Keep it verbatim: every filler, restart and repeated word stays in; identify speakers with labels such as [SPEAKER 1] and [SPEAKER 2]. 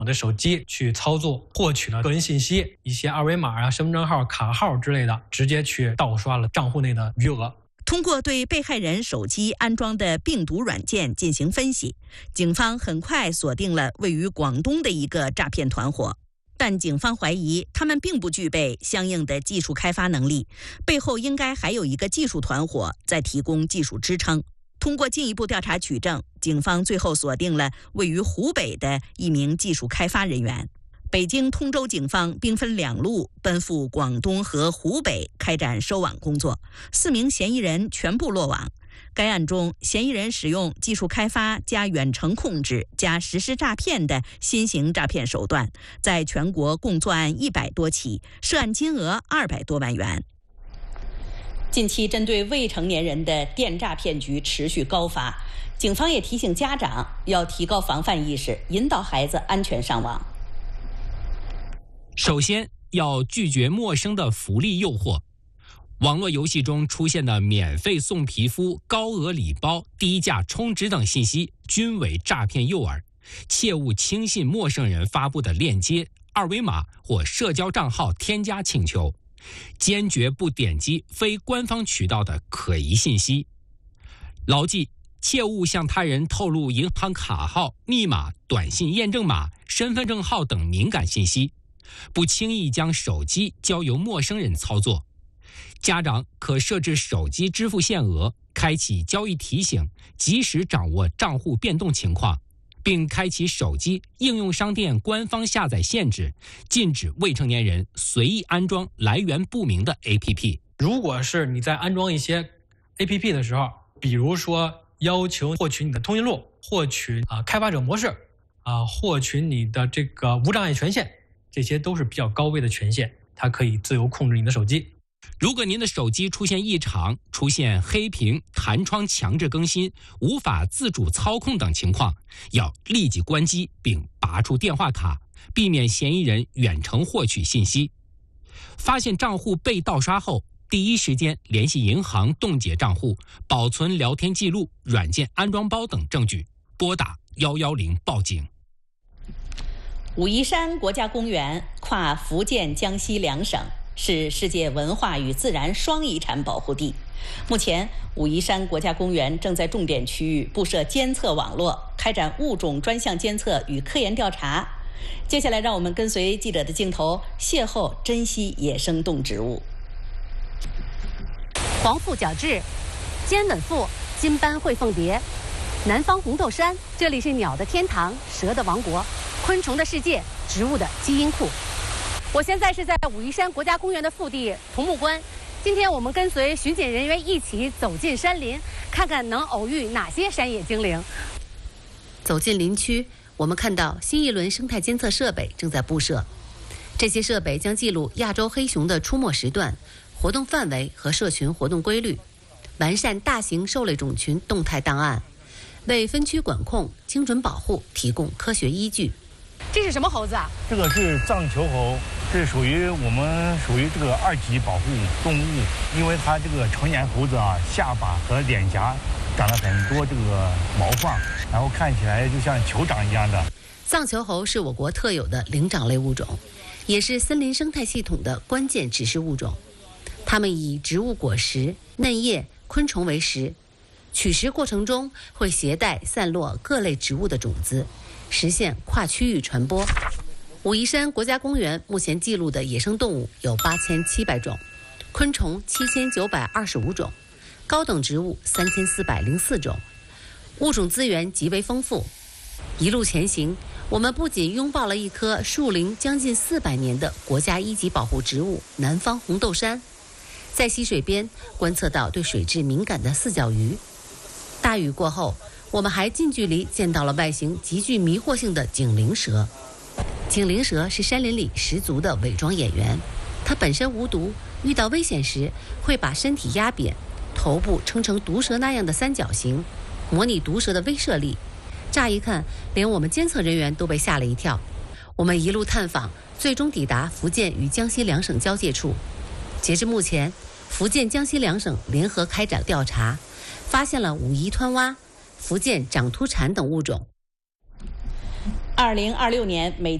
[SPEAKER 1] 我的手机去操作，获取了个人信息，一些二维码啊、身份证号、卡号之类的，直接去盗刷了账户内的余额。
[SPEAKER 2] 通过对被害人手机安装的病毒软件进行分析，警方很快锁定了位于广东的一个诈骗团伙。但警方怀疑他们并不具备相应的技术开发能力，背后应该还有一个技术团伙在提供技术支撑。通过进一步调查取证，警方最后锁定了位于湖北的一名技术开发人员。北京通州警方兵分两路奔赴广东和湖北开展收网工作，四名嫌疑人全部落网。该案中，嫌疑人使用技术开发加远程控制加实施诈骗的新型诈骗手段，在全国共作案一百多起，涉案金额二百多万元。近期针对未成年人的电诈骗局持续高发，警方也提醒家长要提高防范意识，引导孩子安全上网。
[SPEAKER 3] 首先要拒绝陌生的福利诱惑。网络游戏中出现的免费送皮肤、高额礼包、低价充值等信息均为诈骗诱饵，切勿轻信陌生人发布的链接、二维码或社交账号添加请求，坚决不点击非官方渠道的可疑信息。牢记，切勿向他人透露银行卡号、密码、短信验证码、身份证号等敏感信息，不轻易将手机交由陌生人操作。家长可设置手机支付限额，开启交易提醒，及时掌握账户变动情况，并开启手机应用商店官方下载限制，禁止未成年人随意安装来源不明的 A P P。
[SPEAKER 1] 如果是你在安装一些 A P P 的时候，比如说要求获取你的通讯录，获取啊、呃、开发者模式啊、呃，获取你的这个无障碍权限，这些都是比较高危的权限，它可以自由控制你的手机。
[SPEAKER 3] 如果您的手机出现异常、出现黑屏、弹窗强制更新、无法自主操控等情况，要立即关机并拔出电话卡，避免嫌疑人远程获取信息。发现账户被盗刷后，第一时间联系银行冻结账户，保存聊天记录、软件安装包等证据，拨打一一零报警。
[SPEAKER 2] 武夷山国家公园跨福建、江西两省，是世界文化与自然双遗产保护地。目前，武夷山国家公园正在重点区域布设监测网络，开展物种专项监测与科研调查。接下来，让我们跟随记者的镜头，邂逅珍稀野生动植物。
[SPEAKER 4] 黄腹角雉、尖吻腹、金斑喙凤蝶、南方红豆杉，这里是鸟的天堂、蛇的王国、昆虫的世界、植物的基因库。我现在是在武夷山国家公园的腹地桐木关。今天我们跟随巡检人员一起走进山林，看看能偶遇哪些山野精灵。走进林区，我们看到新一轮生态监测设备正在布设。这些设备将记录亚洲黑熊的出没时段、活动范围和社群活动规律，完善大型兽类种群动态档案，为分区管控、精准保护提供科学依据。这是什么猴子啊？
[SPEAKER 5] 这个是藏球猴，是属于我们属于这个二级保护动物，因为它这个成年猴子啊，下巴和脸颊长了很多这个毛发，然后看起来就像酋长一样的。
[SPEAKER 4] 藏球猴是我国特有的灵长类物种，也是森林生态系统的关键指示物种。它们以植物果实、嫩叶、昆虫为食，取食过程中会携带散落各类植物的种子，实现跨区域传播。武夷山国家公园目前记录的野生动物有八千七百种，昆虫七千九百二十五种，高等植物三千四百零四种，物种资源极为丰富。一路前行，我们不仅拥抱了一棵树龄将近四百年的国家一级保护植物南方红豆杉，在溪水边观测到对水质敏感的四脚鱼。大雨过后，我们还近距离见到了外形极具迷惑性的警灵蛇。警灵蛇是山林里十足的伪装演员，它本身无毒，遇到危险时会把身体压扁，头部撑成毒蛇那样的三角形，模拟毒蛇的威慑力。乍一看，连我们监测人员都被吓了一跳。我们一路探访，最终抵达福建与江西两省交界处。截至目前，福建、江西两省联合开展调查，发现了武夷湍蛙、福建掌突蝉等物种。
[SPEAKER 2] 二零二六年每